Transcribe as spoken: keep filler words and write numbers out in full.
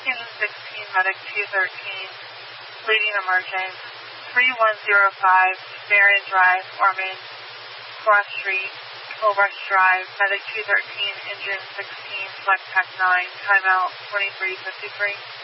Engine sixteen, Medic two thirteen, leading emergence, three one zero five, Marion Drive, Ormond, Cross Street, Hillbrush Drive, Medic two thirteen, Engine sixteen, Select Tech nine, timeout twenty-three fifty-three.